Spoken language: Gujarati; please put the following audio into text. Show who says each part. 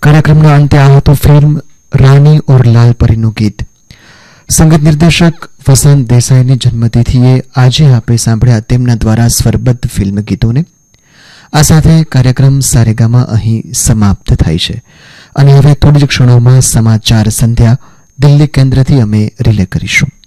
Speaker 1: કાર્યક્રમના અંતે આ હતું ફિલ્મ રાની ઓર લાલ પરીનું ગીત. સંગીત નિર્દેશક વસંત દેસાઈની જન્મતિથિએ આજે આપણે સાંભળ્યા તેમના દ્વારા સ્વરબદ્ધ ફિલ્મ ગીતોને. આ સાથે કાર્યક્રમ સારેગામાં અહીં સમાપ્ત થાય છે અને હવે થોડી જ ક્ષણોમાં સમાચાર સંધ્યા દિલ્હી કેન્દ્રથી અમે રિલે કરીશું.